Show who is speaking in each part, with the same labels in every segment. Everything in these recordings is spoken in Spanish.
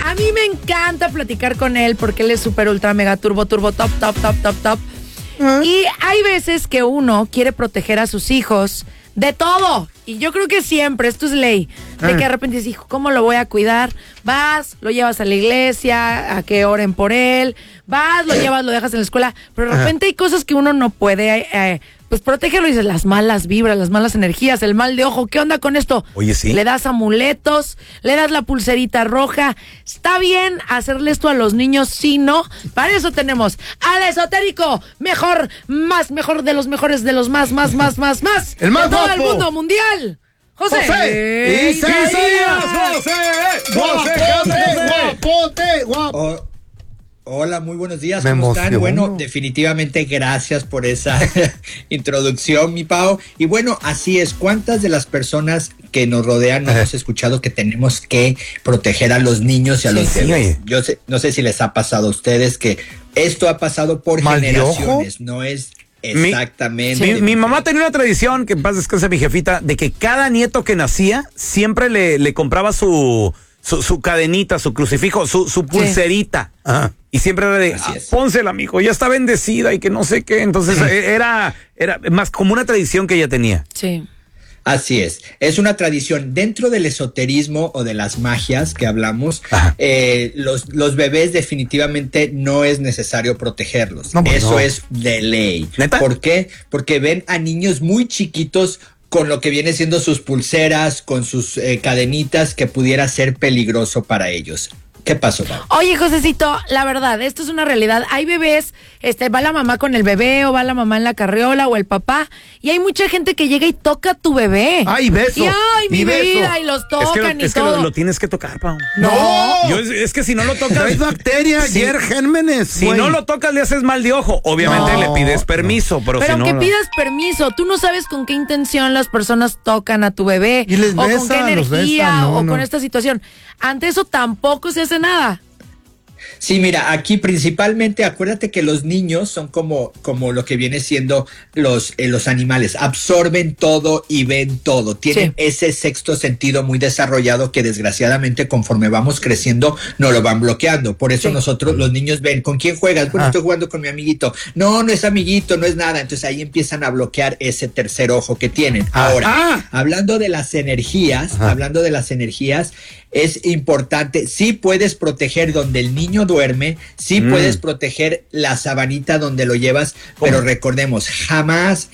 Speaker 1: A mí me encanta platicar con él porque él es súper ultra mega turbo top. Y hay veces que uno quiere proteger a sus hijos de todo. Y yo creo que siempre, esto es ley, de que de repente dices, hijo, ¿cómo lo voy a cuidar? Vas, lo llevas a la iglesia, a que oren por él, vas, lo llevas, lo dejas en la escuela, pero de repente hay cosas que uno no puede, pues protegerlo, dices, las malas vibras, las malas energías, el mal de ojo, ¿qué onda con esto?
Speaker 2: Oye, sí.
Speaker 1: Le das amuletos, le das la pulserita roja, ¿está bien hacerle esto a los niños? Sí, ¿no? Para eso tenemos al esotérico, mejor de los mejores, de los más.
Speaker 3: El más
Speaker 1: de todo el
Speaker 3: guapo.
Speaker 1: mundo mundial. José
Speaker 3: Isaías.
Speaker 4: Guapote. Hola, muy buenos días,
Speaker 3: Me
Speaker 4: ¿cómo están?
Speaker 3: emociono.
Speaker 4: Bueno, definitivamente gracias por esa introducción, mi Pao. Y bueno, así es, ¿cuántas de las personas que nos rodean no hemos escuchado que tenemos que proteger a los niños y a los bebés? Yo no sé si les ha pasado a ustedes que esto ha pasado por
Speaker 3: ¿Mal de ojo?
Speaker 4: generaciones, no es exactamente.
Speaker 2: Mi mamá tenía una tradición, que en paz descanse mi jefita, de que cada nieto que nacía siempre le compraba su cadenita, su crucifijo, su pulserita.
Speaker 3: Ajá.
Speaker 2: Y siempre era de,
Speaker 4: Así es.
Speaker 2: pónsela, mijo, ya está bendecida y que no sé qué. Entonces era más como una tradición que ella tenía.
Speaker 1: Sí.
Speaker 4: Así es una tradición dentro del esoterismo o de las magias que hablamos. Los bebés definitivamente no es necesario protegerlos.
Speaker 3: No, pues
Speaker 4: Eso
Speaker 3: no.
Speaker 4: es de ley.
Speaker 2: ¿Neta?
Speaker 4: ¿Por qué? Porque ven a niños muy chiquitos con lo que viene siendo sus pulseras, con sus cadenitas, que pudiera ser peligroso para ellos. ¿Qué pasó, Pau?
Speaker 1: Oye, Josecito, la verdad, esto es una realidad. Hay bebés, va la mamá con el bebé, o va la mamá en la carriola, o el papá, y hay mucha gente que llega y toca a tu bebé.
Speaker 3: ¡Ay, beso!
Speaker 1: Y ay, mi
Speaker 3: Y beso.
Speaker 1: vida, y los tocan
Speaker 2: es que
Speaker 1: y todo.
Speaker 2: lo tienes que tocar, Pau.
Speaker 1: No.
Speaker 2: Es que si no lo tocas,
Speaker 3: Traes bacterias,
Speaker 2: Sí.
Speaker 3: gérmenes.
Speaker 2: si
Speaker 3: güey.
Speaker 2: no lo tocas le haces mal de ojo. Obviamente
Speaker 3: No,
Speaker 2: le pides permiso, pero si no.
Speaker 1: aunque
Speaker 2: no.
Speaker 1: pidas permiso, tú no sabes con qué intención las personas tocan a tu bebé,
Speaker 3: Y les
Speaker 1: o con qué
Speaker 3: besan, los
Speaker 1: energía,
Speaker 3: besan, no,
Speaker 1: o
Speaker 3: no.
Speaker 1: con esta situación. Ante eso tampoco se hace nada.
Speaker 4: Sí, mira, aquí principalmente acuérdate que los niños son como lo que viene siendo los animales, absorben todo y ven todo, tienen ese sexto sentido muy desarrollado que desgraciadamente conforme vamos creciendo no lo van bloqueando. Por eso nosotros, los niños ven, ¿con quién juegas? Bueno, estoy jugando con mi amiguito. No es amiguito, no es nada. Entonces ahí empiezan a bloquear ese tercer ojo que tienen. Ahora, hablando de las energías, es importante, sí puedes proteger donde el niño duerme, sí puedes proteger la sabanita donde lo llevas, pero recordemos, jamás,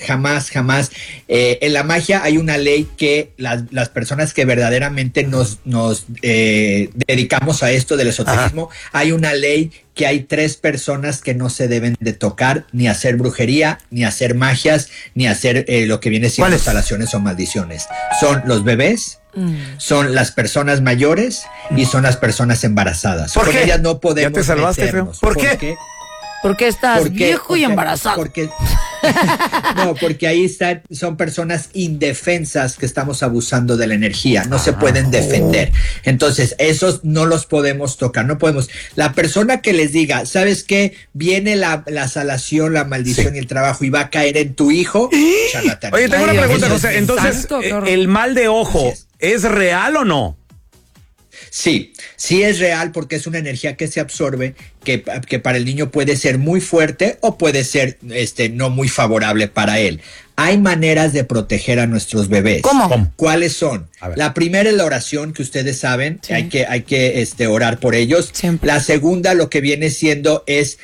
Speaker 4: en la magia hay una ley que las personas que verdaderamente nos dedicamos a esto del esoterismo, hay una ley que hay 3 personas que no se deben de tocar, ni hacer brujería, ni hacer magias, ni hacer lo que viene siendo salaciones o maldiciones. Son los bebés, son las personas mayores y son las personas embarazadas.
Speaker 2: ¿Por
Speaker 4: Con
Speaker 2: qué?
Speaker 4: ellas no podemos
Speaker 2: ¿Ya te salvaste,
Speaker 4: meternos.
Speaker 2: feo? ¿Por qué?
Speaker 1: Porque estás viejo y embarazado.
Speaker 4: Porque ahí son personas indefensas que estamos abusando de la energía, no se pueden defender. Entonces, esos no los podemos tocar, no podemos. La persona que les diga, ¿sabes qué? Viene la salación, la maldición y el trabajo y va a caer en tu hijo, charlatán.
Speaker 2: Oye, tengo una
Speaker 1: Dios
Speaker 2: pregunta,
Speaker 1: mío.
Speaker 2: José. Entonces,
Speaker 1: Santo, qué horror.
Speaker 2: ¿el mal de ojo es real o no?
Speaker 4: Sí es real porque es una energía que se absorbe, que para el niño puede ser muy fuerte o puede ser no muy favorable para él. Hay maneras de proteger a nuestros bebés.
Speaker 1: ¿Cómo?
Speaker 4: ¿Cuáles son? La primera es la oración, que ustedes saben, hay que orar por ellos.
Speaker 1: Siempre.
Speaker 4: La segunda, lo que viene siendo es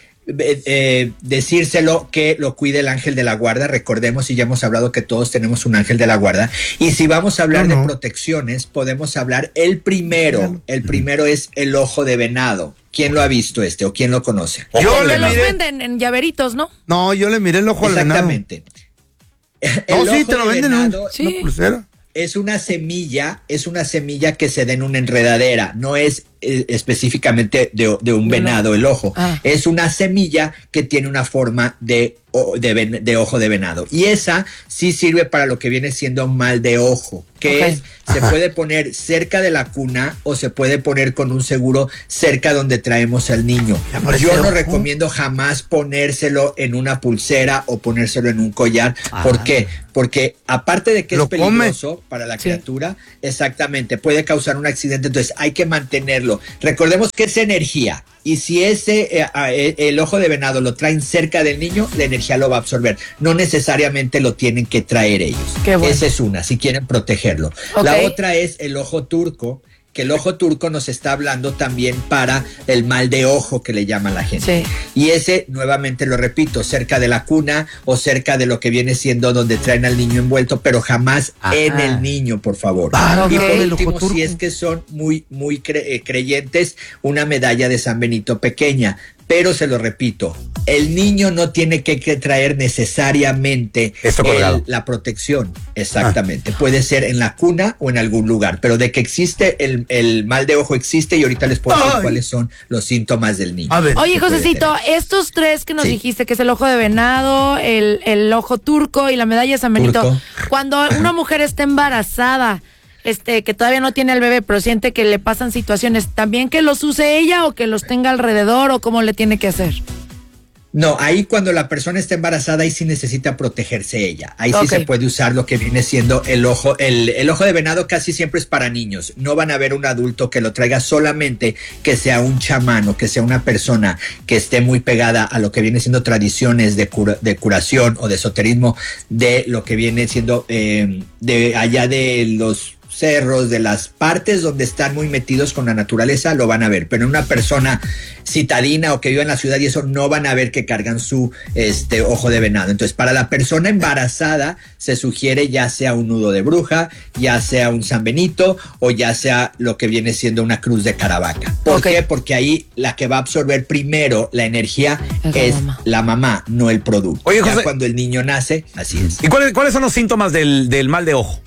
Speaker 4: decírselo que lo cuide el ángel de la guarda. Recordemos, y ya hemos hablado que todos tenemos un ángel de la guarda, y si vamos a hablar de protecciones, podemos hablar el primero es el ojo de venado. ¿Quién lo ha visto o quién lo conoce?
Speaker 3: Yo le
Speaker 1: Que los
Speaker 3: miré.
Speaker 1: venden en llaveritos, ¿no?
Speaker 3: No, yo le miré el ojo al venado.
Speaker 4: Exactamente.
Speaker 3: No,
Speaker 4: El
Speaker 3: sí,
Speaker 4: ojo
Speaker 3: te lo
Speaker 4: de
Speaker 3: venden en
Speaker 4: venado
Speaker 3: una pulsera.
Speaker 4: es una semilla que se da en una enredadera, no es específicamente de un venado el ojo. Es una semilla que tiene una forma de ojo de venado, y esa sí sirve para lo que viene siendo mal de ojo, que se puede poner cerca de la cuna o se puede poner con un seguro cerca donde traemos al niño. Yo no recomiendo jamás ponérselo en una pulsera o ponérselo en un collar. ¿Por qué? Porque aparte de que es peligroso para la criatura, exactamente, puede causar un accidente. Entonces hay que mantenerlo protegerlo. Recordemos que es energía. Y si el ojo de venado lo traen cerca del niño, la energía lo va a absorber. No necesariamente lo tienen que traer ellos.
Speaker 1: Qué bueno.
Speaker 4: Esa es una, si quieren protegerlo.
Speaker 1: Okay.
Speaker 4: La otra es el ojo turco, que el ojo turco nos está hablando también para el mal de ojo que le llama la gente.
Speaker 1: Sí.
Speaker 4: Y ese, nuevamente lo repito, cerca de la cuna o cerca de lo que viene siendo donde traen al niño envuelto, pero jamás en el niño, por favor.
Speaker 1: Ok.
Speaker 4: Y por último, si es que son muy creyentes, una medalla de San Benito pequeña. Pero se lo repito, el niño no tiene que traer necesariamente la protección. Exactamente. Puede ser en la cuna o en algún lugar. Pero de que existe, el mal de ojo existe, y ahorita les puedo decir cuáles son los síntomas del niño.
Speaker 1: Oye, Josecito, estos tres que nos dijiste, que es el ojo de venado, el ojo turco y la medalla de San Benito, cuando una mujer está embarazada, que todavía no tiene el bebé, pero siente que le pasan situaciones, ¿también que los use ella o que los tenga alrededor, o cómo le tiene que hacer?
Speaker 4: No, ahí cuando la persona está embarazada, ahí sí necesita protegerse ella. Ahí sí se puede usar lo que viene siendo el ojo. El ojo de venado casi siempre es para niños. No van a ver un adulto que lo traiga, solamente que sea un chamán o que sea una persona que esté muy pegada a lo que viene siendo tradiciones de curación o de esoterismo, de lo que viene siendo de allá de los cerros, de las partes donde están muy metidos con la naturaleza, lo van a ver. Pero una persona citadina o que vive en la ciudad y eso, no van a ver que cargan su ojo de venado. Entonces, para la persona embarazada se sugiere ya sea un nudo de bruja, ya sea un San Benito o ya sea lo que viene siendo una cruz de Caravaca. ¿Por qué? Porque ahí la que va a absorber primero la energía es la mamá, no el producto.
Speaker 2: Oye, José,
Speaker 4: ya cuando el niño nace, así es.
Speaker 2: ¿Y cuáles son los síntomas del mal de ojo?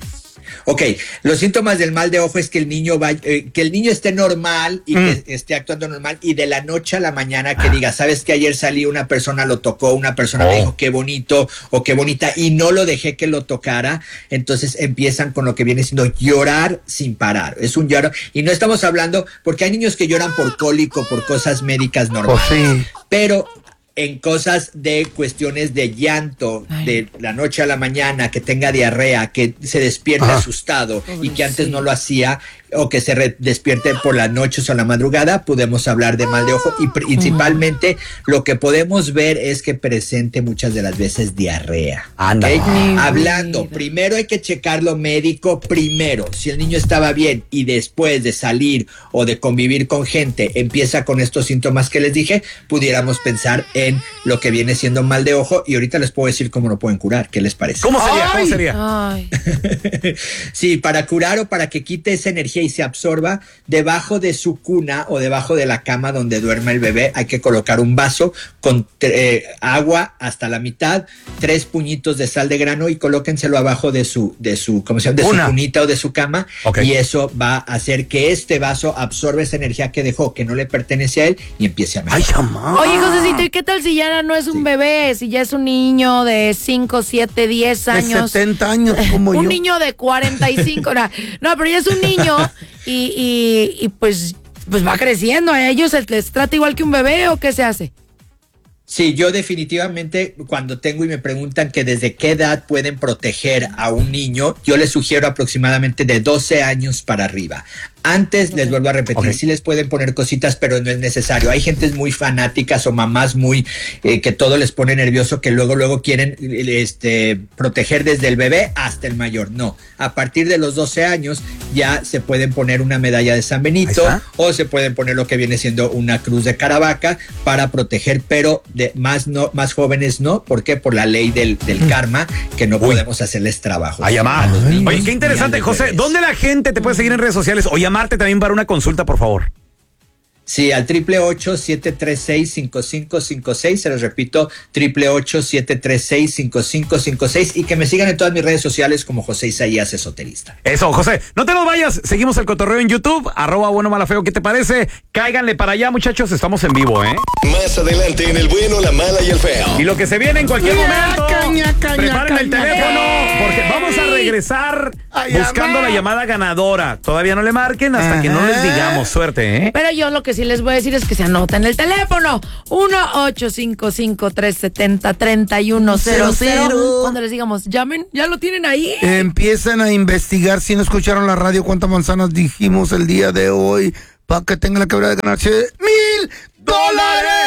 Speaker 4: Ok, los síntomas del mal de ojo es que el niño que el niño esté normal y que esté actuando normal, y de la noche a la mañana que diga, sabes que ayer salí, una persona lo tocó, una persona me dijo qué bonito o qué bonita, y no lo dejé que lo tocara. Entonces empiezan con lo que viene siendo llorar sin parar. Es un lloro, y no estamos hablando, porque hay niños que lloran por cólico, por cosas médicas normales, pero en cosas de cuestiones de llanto, de la noche a la mañana, que tenga diarrea, que se despierte asustado y que antes no lo hacía, o que se despierte por las noches o la madrugada, podemos hablar de mal de ojo. Y principalmente lo que podemos ver es que presente muchas de las veces diarrea. ¿Okay? Hablando, primero hay que checar lo médico primero. Si el niño estaba bien y después de salir o de convivir con gente empieza con estos síntomas que les dije, pudiéramos pensar en lo que viene siendo mal de ojo, y ahorita les puedo decir cómo lo pueden curar. ¿Qué les parece?
Speaker 2: ¿Cómo sería?
Speaker 4: Sí, para curar o para que quite esa energía y se absorba, debajo de su cuna o debajo de la cama donde duerme el bebé, hay que colocar un vaso con agua hasta la mitad, 3 puñitos de sal de grano, y colóquenselo abajo de su ¿cómo se llama? De su cunita o de su cama, y eso va a hacer que este vaso absorba esa energía que dejó, que no le pertenece a él, y empiece a mejorar.
Speaker 1: Oye, Josecito, ¿y qué tal si ya no es un bebé, si ya es un niño de 5, 7, 10 años?
Speaker 3: De 70 años, como
Speaker 1: un
Speaker 3: yo.
Speaker 1: niño de 45, no, pero ya es un niño y pues va creciendo. ¿A ellos les trata igual que un bebé o qué se hace?
Speaker 4: Sí, yo definitivamente, cuando tengo y me preguntan que desde qué edad pueden proteger a un niño, yo les sugiero aproximadamente de 12 años para arriba. Antes, les vuelvo a repetir, sí les pueden poner cositas, pero no es necesario. Hay gentes muy fanáticas o mamás muy que todo les pone nervioso, que luego quieren proteger desde el bebé hasta el mayor. No, a partir de los 12 años ya se pueden poner una medalla de San Benito, o se pueden poner lo que viene siendo una cruz de Caravaca para proteger, pero de más jóvenes no. ¿Por qué? Por la ley del karma, que no podemos hacerles trabajo.
Speaker 2: Oye, qué interesante, José. ¿Dónde la gente te puede seguir en redes sociales o llamarte también para una consulta, por favor?
Speaker 4: Sí, al 888-736-5556, se los repito, 888-736-5556, y que me sigan en todas mis redes sociales como José Isaías Esoterista.
Speaker 2: Eso, José, no te nos vayas, seguimos el cotorreo en YouTube, @buenomalafeo, ¿qué te parece? Cáiganle para allá, muchachos, estamos en vivo,
Speaker 5: Más adelante en El Bueno, la Mala y el Feo.
Speaker 2: Y lo que se viene en cualquier momento, preparen el teléfono, porque vamos a regresar buscando la llamada ganadora. Todavía no le marquen hasta que no les digamos, suerte,
Speaker 1: Pero yo lo que sí les voy a decir es que se anoten el teléfono 1-855-370-3100. Cuando les digamos llamen, ya lo tienen ahí.
Speaker 3: Empiezan a investigar, si no escucharon la radio, cuántas manzanas dijimos el día de hoy, para que tenga la quebrada de ganarse $1,000.